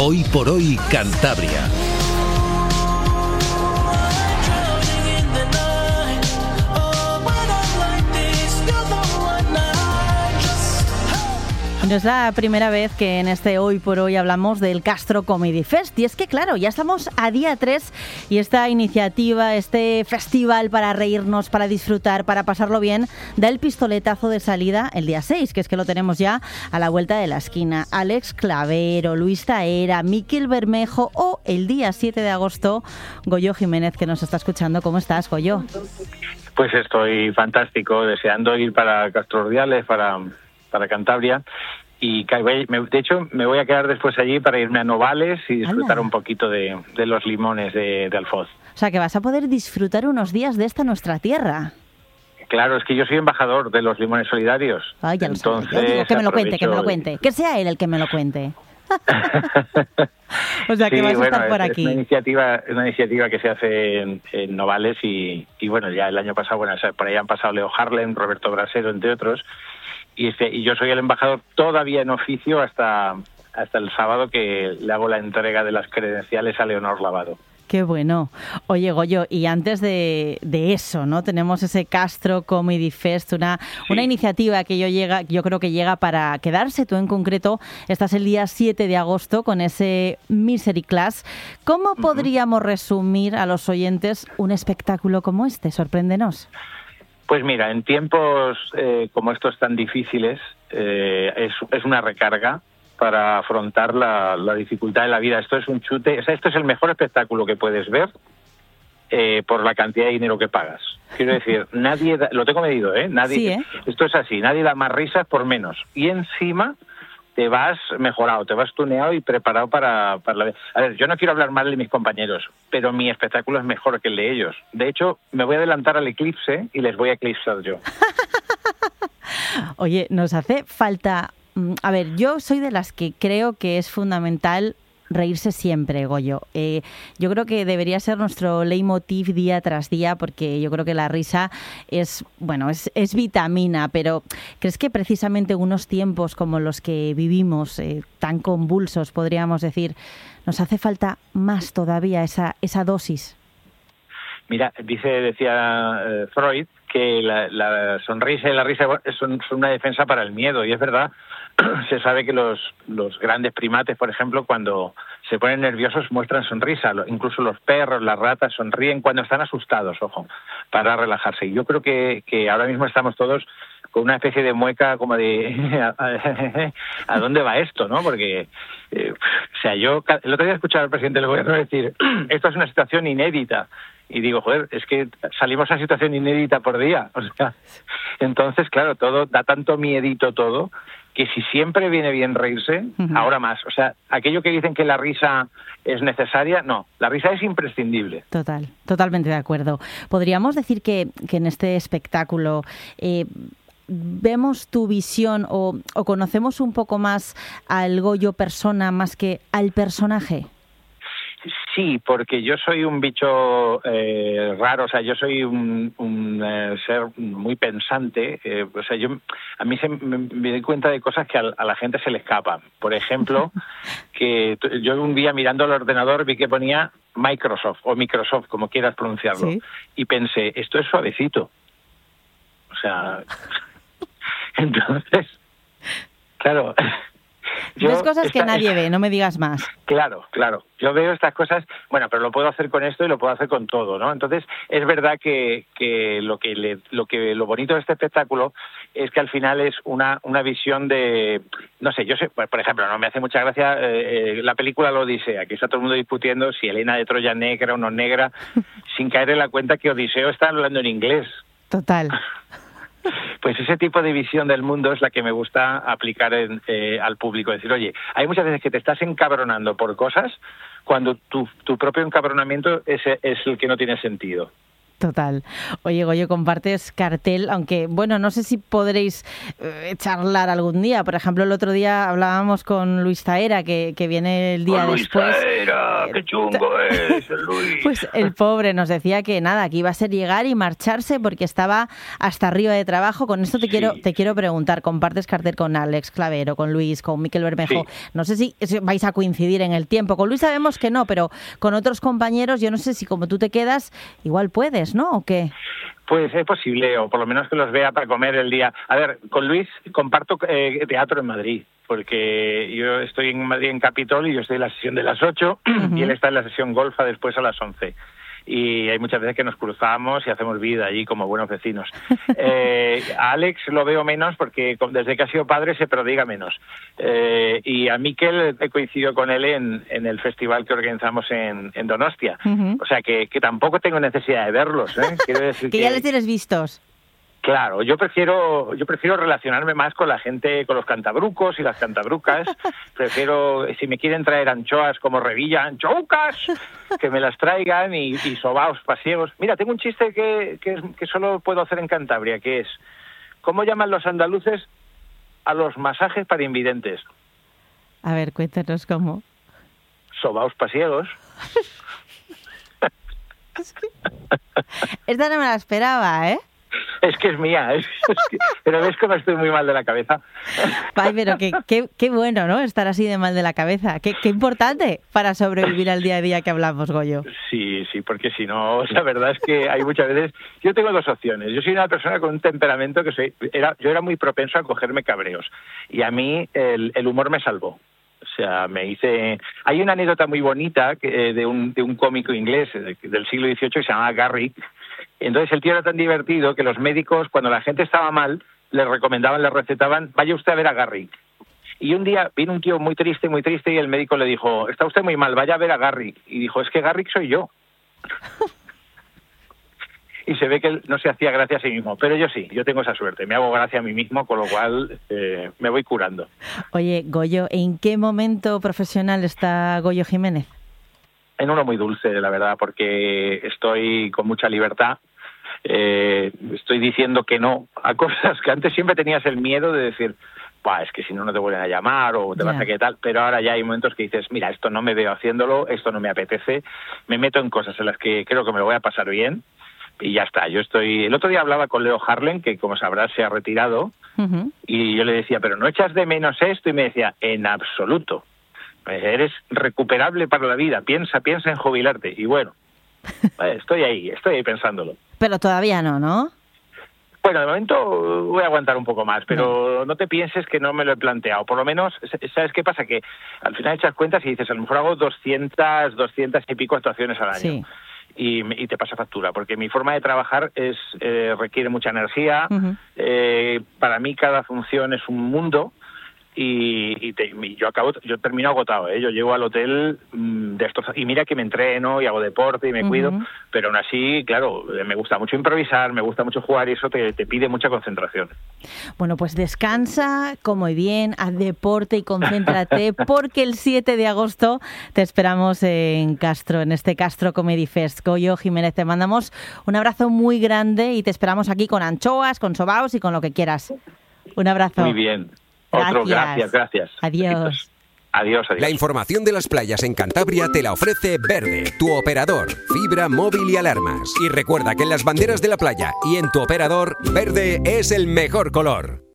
Hoy por hoy Cantabria. No es la primera vez que en este Hoy por Hoy hablamos del Castro Comedy Fest. Y es que, claro, ya estamos a día 3 y esta iniciativa, este festival para reírnos, para disfrutar, para pasarlo bien, da el pistoletazo de salida el día 6, que es que lo tenemos ya a la vuelta de la esquina. Alex Clavero, Luis Taera, Miquel Bermejo o el día 7 de agosto, Goyo Jiménez, que nos está escuchando. ¿Cómo estás, Goyo? Pues estoy fantástico, deseando ir para Castro Urdiales, para Cantabria, y de hecho me voy a quedar después allí para irme a Novales y disfrutar un poquito de los limones de Alfoz. O sea, que vas a poder disfrutar unos días de esta nuestra tierra. Claro, es que yo soy embajador de los limones solidarios. Ay, ya lo sabía. Yo digo, que me lo cuente. Que sea él el que me lo cuente. O sea, que sí, vas a estar por aquí. Es una iniciativa que se hace en Novales y bueno, ya el año pasado, por ahí han pasado Leo Harlem, Roberto Brasero, entre otros. Y yo soy el embajador todavía en oficio hasta el sábado, que le hago la entrega de las credenciales a Leonor Lavado. Qué bueno. Oye, Goyo, y antes de eso, ¿no? Tenemos ese Castro Comedy Fest, una iniciativa que yo creo que llega para quedarse. Tú en concreto estás el día 7 de agosto con ese Misery Class. ¿Cómo podríamos resumir a los oyentes un espectáculo como este? Sorpréndenos. Pues mira, en tiempos como estos tan difíciles, es una recarga para afrontar la dificultad de la vida. Esto es un chute, o sea, esto es el mejor espectáculo que puedes ver por la cantidad de dinero que pagas. Quiero decir, nadie lo tengo medido, nadie. Sí, Esto es así, nadie da más risas por menos. Y encima te vas mejorado, te vas tuneado y preparado para la... A ver, yo no quiero hablar mal de mis compañeros, pero mi espectáculo es mejor que el de ellos. De hecho, me voy a adelantar al eclipse y les voy a eclipsar yo. Oye, nos hace falta... A ver, yo soy de las que creo que es fundamental reírse siempre, Goyo. Yo creo que debería ser nuestro leitmotiv día tras día, porque yo creo que la risa es vitamina, pero ¿crees que precisamente unos tiempos como los que vivimos, tan convulsos, podríamos decir, nos hace falta más todavía esa dosis? Mira, decía Freud que la sonrisa y la risa son una defensa para el miedo, y es verdad. Se sabe que los grandes primates, por ejemplo, cuando se ponen nerviosos muestran sonrisa. Incluso los perros, las ratas sonríen cuando están asustados, ojo, para relajarse. Y yo creo que ahora mismo estamos todos con una especie de mueca como de ¿a dónde va esto? ¿No? Porque, yo el otro día escuchaba al presidente del gobierno decir, esto es una situación inédita. Y digo, joder, es que salimos a situación inédita por día. O sea, entonces, claro, todo da tanto miedito todo, que si siempre viene bien reírse, ahora más. O sea, aquello que dicen que la risa es necesaria, no, la risa es imprescindible. Totalmente de acuerdo. ¿Podríamos decir que en este espectáculo vemos tu visión o conocemos un poco más al Goyo persona más que al personaje? Sí, porque yo soy un bicho raro, o sea, yo soy un ser muy pensante, o sea, a mí me doy cuenta de cosas que a la gente se le escapan. Por ejemplo, que yo un día mirando al ordenador vi que ponía Microsoft, o Microsoft, como quieras pronunciarlo, ¿sí? Y pensé, esto es suavecito. O sea, entonces, claro... Ves cosas que nadie ve, no me digas más. Claro. Yo veo estas cosas, bueno, pero lo puedo hacer con esto y lo puedo hacer con todo, ¿no? Entonces, es verdad que lo bonito de este espectáculo es que al final es una visión de, no sé, yo sé, por ejemplo, no me hace mucha gracia la película La Odisea, que está todo el mundo discutiendo si Helena de Troya negra o no negra, sin caer en la cuenta que Odiseo está hablando en inglés. Total. Pues ese tipo de visión del mundo es la que me gusta aplicar al público. Decir, oye, hay muchas veces que te estás encabronando por cosas cuando tu propio encabronamiento es el que no tiene sentido. Total. Oye, Goyo, compartes cartel, aunque, bueno, no sé si podréis charlar algún día. Por ejemplo, el otro día hablábamos con Luis Zaera, que viene el día después. ¡Luis Zaera! ¡Qué chungo es el Luis! Pues el pobre nos decía que nada, que iba a ser llegar y marcharse porque estaba hasta arriba de trabajo. Con esto te quiero preguntar, compartes cartel con Alex Clavero, con Luis, con Miquel Bermejo. Sí. No sé si vais a coincidir en el tiempo. Con Luis sabemos que no, pero con otros compañeros yo no sé si como tú te quedas, igual puedes, ¿no? ¿O qué? Pues es posible, o por lo menos que los vea para comer el día. A ver, con Luis comparto teatro en Madrid, porque yo estoy en Madrid en Capitol y yo estoy en la sesión de las 8 y él está en la sesión golfa después a las 11. Y hay muchas veces que nos cruzamos y hacemos vida allí como buenos vecinos. A Alex lo veo menos porque desde que ha sido padre se prodiga menos. Y a Miquel he coincidido con él en el festival que organizamos en Donostia. O sea que tampoco tengo necesidad de verlos. Quiero decir que ya les tienes vistos. Claro, yo prefiero relacionarme más con la gente, con los cantabrucos y las cantabrucas. Prefiero, si me quieren traer anchoas como Revilla, anchoucas, que me las traigan y sobaos pasiegos. Mira, tengo un chiste que solo puedo hacer en Cantabria, que es, ¿cómo llaman los andaluces a los masajes para invidentes? A ver, cuéntanos cómo. Sobaos pasiegos. Esta no me la esperaba, ¿eh? Es que es mía, pero ves cómo estoy muy mal de la cabeza. Ay, pero qué bueno, ¿no? Estar así de mal de la cabeza. Qué importante para sobrevivir al día a día que hablamos, Goyo. Sí, porque si no, la verdad es que hay muchas veces... Yo tengo dos opciones. Yo soy una persona con un temperamento que yo era muy propenso a cogerme cabreos. Y a mí el humor me salvó. O sea, hay una anécdota muy bonita de un cómico inglés del siglo XVIII que se llamaba Garrick. Entonces el tío era tan divertido que los médicos, cuando la gente estaba mal, le recetaban, vaya usted a ver a Garrick. Y un día vino un tío muy triste, y el médico le dijo, está usted muy mal, vaya a ver a Garrick. Y dijo, es que Garrick soy yo. Y se ve que él no se hacía gracia a sí mismo, pero yo sí, yo tengo esa suerte, me hago gracia a mí mismo, con lo cual me voy curando. Oye, Goyo, ¿en qué momento profesional está Goyo Jiménez? En uno muy dulce, la verdad, porque estoy con mucha libertad. Estoy diciendo que no a cosas que antes siempre tenías el miedo de decir, es que si no te vuelven a llamar o te vas a qué tal, pero ahora ya hay momentos que dices, mira, esto no me veo haciéndolo, esto no me apetece, me meto en cosas en las que creo que me lo voy a pasar bien y ya está. El otro día hablaba con Leo Harlem, que como sabrás se ha retirado, y yo le decía, pero ¿no echas de menos esto? Y me decía, en absoluto, eres recuperable para la vida, piensa en jubilarte. Y bueno, estoy ahí pensándolo. Pero todavía no. Bueno, de momento voy a aguantar un poco más, pero no te pienses que no me lo he planteado. Por lo menos, ¿sabes qué pasa? Que al final echas cuentas y dices, a lo mejor hago 200 y pico actuaciones al año. Sí. Y te pasa factura, porque mi forma de trabajar requiere mucha energía. Para mí cada función es un mundo. Y yo termino agotado, Yo llego al hotel destrozado. Y mira que me entreno y hago deporte y me cuido, pero aún así, claro, me gusta mucho improvisar, me gusta mucho jugar y eso te pide mucha concentración. Bueno, pues descansa, come bien, haz deporte y concéntrate, porque el 7 de agosto te esperamos en Castro, en este Castro Comedy Fest. Goyo Jiménez, te mandamos un abrazo muy grande y te esperamos aquí con anchoas, con sobaos y con lo que quieras. Un abrazo. Muy bien. Gracias. Adiós. Adiós. La información de las playas en Cantabria te la ofrece Verde, tu operador, fibra móvil y alarmas. Y recuerda que en las banderas de la playa y en tu operador, verde es el mejor color.